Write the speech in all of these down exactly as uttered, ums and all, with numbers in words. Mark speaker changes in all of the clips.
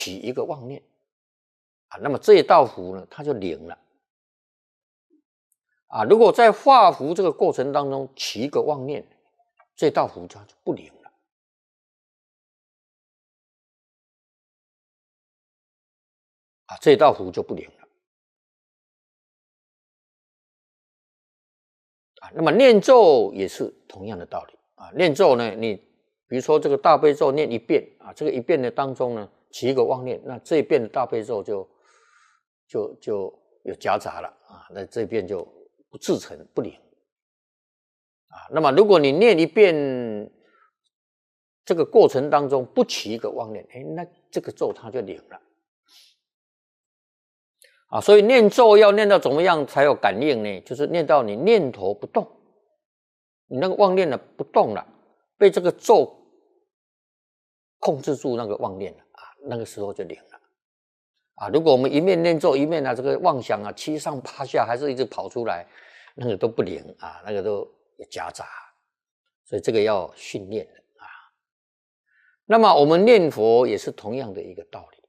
Speaker 1: 起一个妄念啊，那么这一道符呢，它就灵了啊。如果在画符这个过程当中起一个妄念，这道符它就不灵了啊，这道符就不灵了啊。那么念咒也是同样的道理啊，念咒呢，你比如说这个大悲咒念一遍啊，这个一遍的当中呢，起一个妄念，那这一遍的大悲咒就就就有夹杂了啊，那这一遍就不自成不灵啊。那么如果你念一遍，这个过程当中不起一个妄念，哎，那这个咒它就灵了啊。所以念咒要念到怎么样才有感应呢？就是念到你念头不动，你那个妄念呢不动了，被这个咒控制住那个妄念了啊，那个时候就灵了啊。如果我们一面念咒一面啊这个妄想啊七上八下还是一直跑出来，那个都不灵啊，那个都有夹杂，所以这个要训练的啊。那么我们念佛也是同样的一个道理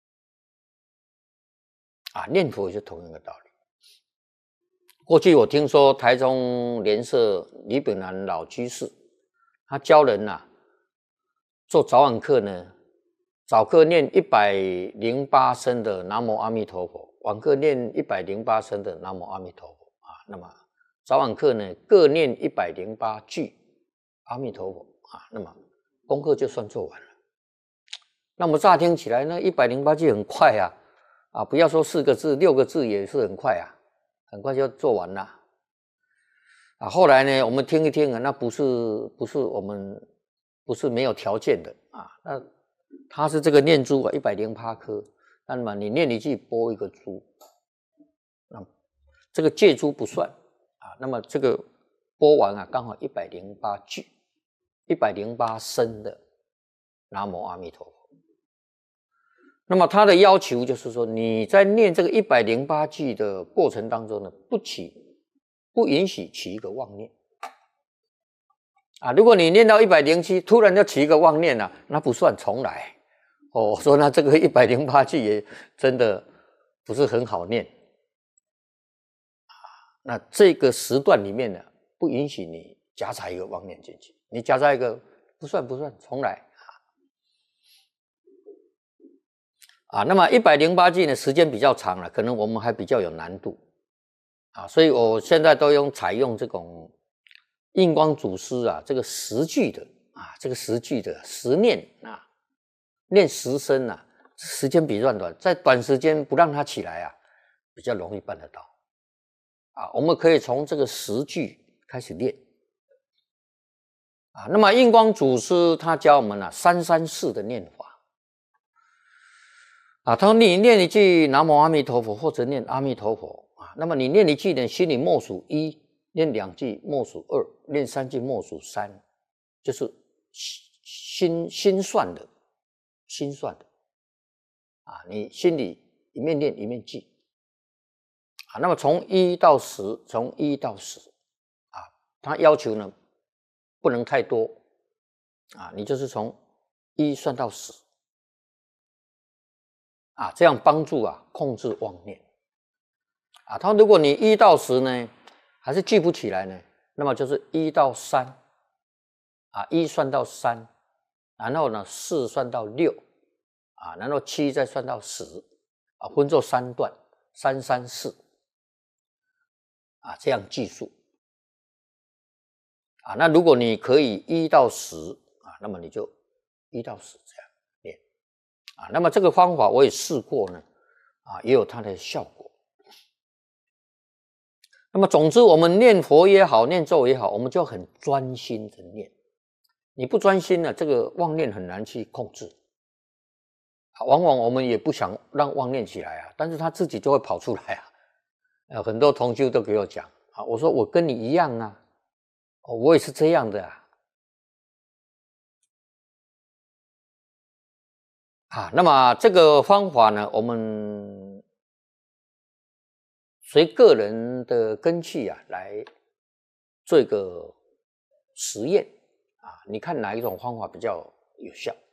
Speaker 1: 啊，念佛也是同样的道理。过去我听说台中莲社李炳南老居士，他教人啊做早晚课呢，早课念一百零八声的南无阿弥陀佛，晚课念一百零八声的南无阿弥陀佛啊。那么早晚课呢各念一百零八句阿弥陀佛啊，那么功课就算做完了。那么乍听起来呢，一百零八句很快啊，啊，不要说四个字，六个字也是很快啊，很快就做完了啊。后来呢，我们听一听啊，那不是不是我们不是没有条件的啊，那它是这个念珠啊，一百零八颗，那么你念一句拨一个珠，那这个借珠不算啊，那么这个拨完啊，刚好一百零八句，一百零八声的南无阿弥陀佛。那么他的要求就是说，你在念这个一百零八句的过程当中呢，不起不允许起一个妄念啊。如果你念到一百零七，突然就起一个妄念了、啊，那不算，重来。哦，我说那这个一百零八句也真的不是很好念啊。那这个时段里面呢，不允许你夹杂一个妄念进去，你夹杂一个不算不算，重来。啊，那么一百零八句呢，时间比较长了，可能我们还比较有难度啊，所以我现在都用采用这种印光祖师啊，这个十句的啊，这个十句的十念啊，念十声啊，时间比较短，在短时间不让它起来啊，比较容易办得到啊。我们可以从这个十句开始练啊。那么印光祖师他教我们啊，三三四的念法。啊，他说你念一句南无阿弥陀佛，或者念阿弥陀佛啊，那么你念一句呢，心里默数一，念两句默数二，念三句默数三，就是心心算的，心算的啊，你心里一面念一面记啊。那么从一到十，从一到十啊，他要求呢不能太多啊，你就是从一算到十。啊，这样帮助啊控制妄念啊。他如果你一到十呢，还是记不起来呢，那么就是一到三啊，一算到三，然后呢四算到六啊，然后七再算到十啊，分作三段，三三四啊，这样计数啊。那如果你可以一到十啊，那么你就一到十这样。啊，那么这个方法我也试过呢，啊，也有它的效果。那么总之，我们念佛也好，念咒也好，我们就很专心的念。你不专心呢，这个妄念很难去控制。啊，往往我们也不想让妄念起来啊，但是它自己就会跑出来啊。呃，很多同修都给我讲啊，我说我跟你一样啊，哦，我也是这样的啊。啊，那么这个方法呢，我们随个人的根器啊来做一个实验啊，你看哪一种方法比较有效